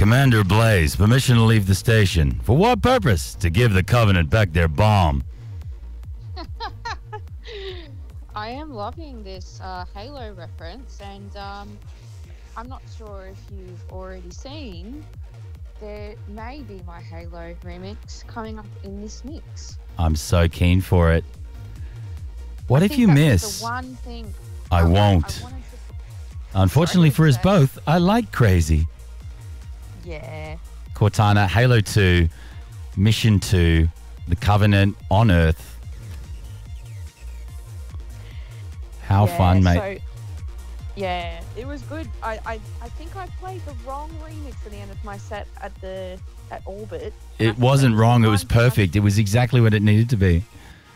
Commander Blaze, permission to leave the station. For what purpose? To give the Covenant back their bomb. I am loving this Halo reference, and I'm not sure if you've already seen, there may be my Halo remix coming up in this mix. I'm so keen for it. What if you miss? The one thing I won't. Unfortunately for us both, I like Crazy. Yeah. Cortana, Halo 2, Mission 2, The Covenant on Earth. How fun, mate. Yeah, it was good. I think I played the wrong remix at the end of my set at Orbit. It wasn't wrong. It was perfect. It was exactly what it needed to be.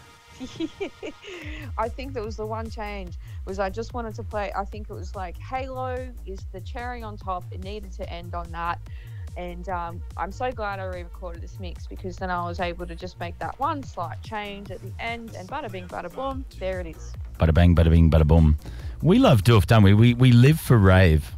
I think that was the one change, was I just wanted to play, I think it was like Halo is the cherry on top. It needed to end on that. And I'm so glad I re-recorded this mix, because then I was able to just make that one slight change at the end, and bada bing, bada boom, there it is. Bada bang, bada bing, bada boom. We love Doof, don't we? We live for rave.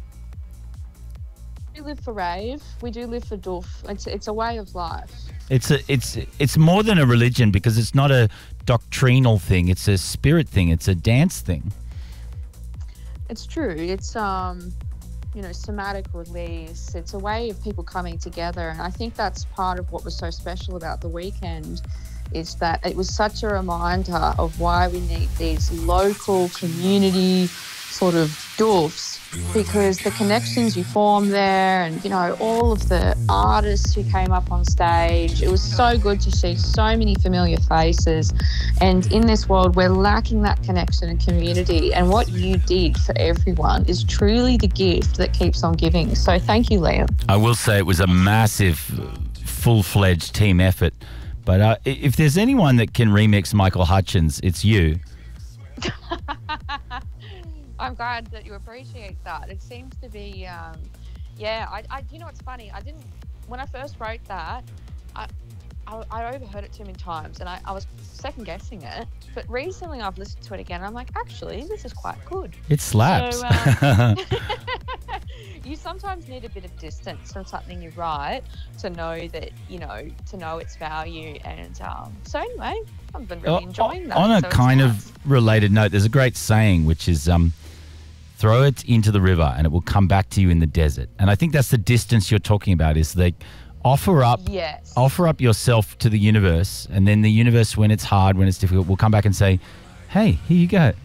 We live for rave. We do live for Doof. It's a way of life. It's more than a religion, because it's not a doctrinal thing. It's a spirit thing. It's a dance thing. It's true. It's somatic release. It's a way of people coming together, and I think that's part of what was so special about the weekend, is that it was such a reminder of why we need these local community sort of doofs, because the connections you form there, and all of the artists who came up on stage, it was so good to see so many familiar faces. And in this world, we're lacking that connection and community, and what you did for everyone is truly the gift that keeps on giving. So thank you, Liam. I will say it was a massive, full-fledged team effort, but if there's anyone that can remix Michael Hutchence, it's you. I'm glad that you appreciate that. It seems to be, it's funny. When I first wrote that, I overheard it too many times, and I was second guessing it. But recently I've listened to it again, and I'm like, actually, this is quite good. It slaps. So, you sometimes need a bit of distance from something you write to know that, to know its value. And so anyway, I've been really enjoying that. On a kind of related note, there's a great saying, which is throw it into the river and it will come back to you in the desert. And I think that's the distance you're talking about, is they offer up yourself to the universe, and then the universe, when it's hard, when it's difficult, will come back and say, hey, here you go.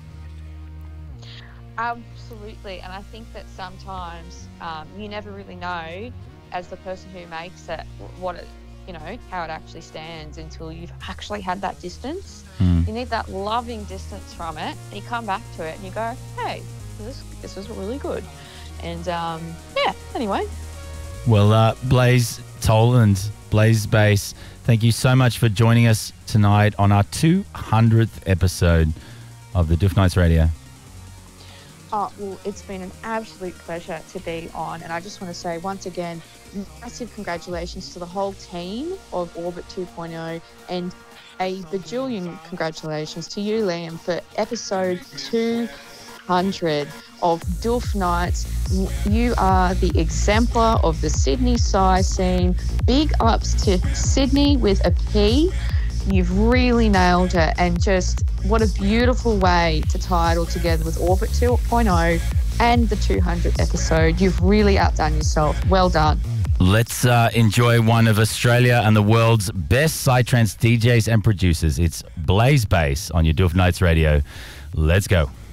Absolutely. And I think that sometimes you never really know, as the person who makes it, what it, how it actually stands, until you've actually had that distance. You need that loving distance from it, and you come back to it and you go, hey, this was really good. And anyway. Well, Blaze Toland, Blaze Bass, thank you so much for joining us tonight on our 200th episode of the Doof Nights Radio. Oh, well, it's been an absolute pleasure to be on, and I just want to say once again, massive congratulations to the whole team of Orbit 2.0, and a bajillion congratulations to you, Liam, for episode 200 of Doof Nights. You are the exemplar of the Sydney Psy scene. Big ups to Sydney with a P. You've really nailed it, and just what a beautiful way to tie it all together with Orbit 2.0 and the 200th episode. You've really outdone yourself. Well done. Let's enjoy one of Australia and the world's best psytrance DJs and producers. It's Blaze Bass on your Doof Nights Radio. Let's go.